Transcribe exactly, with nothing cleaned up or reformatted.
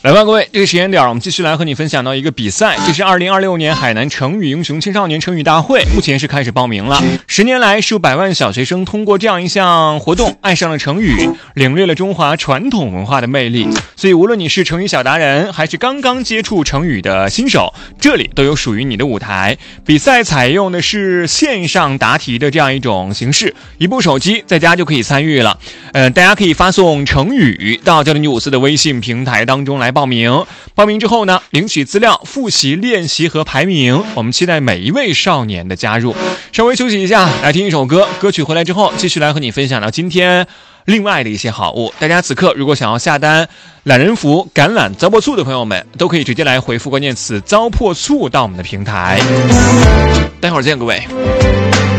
来吧，各位，这个时间点我们继续来和你分享到一个比赛，这是二零二六年海南成语英雄青少年成语大会，目前是开始报名了。十年来，数百万小学生通过这样一项活动爱上了成语，领略了中华传统文化的魅力。所以无论你是成语小达人，还是刚刚接触成语的新手，这里都有属于你的舞台。比赛采用的是线上答题的这样一种形式，一部手机在家就可以参与了。呃，大家可以发送成语到教练你五四的微信平台当中来报名。报名之后呢，领取资料、复习、练习和排名。我们期待每一位少年的加入。稍微休息一下，来听一首歌。歌曲回来之后，继续来和你分享到今天另外的一些好物。大家此刻如果想要下单懒人服、橄榄、糟粕醋的朋友们，都可以直接来回复关键词糟粕醋到我们的平台。待会儿见，各位。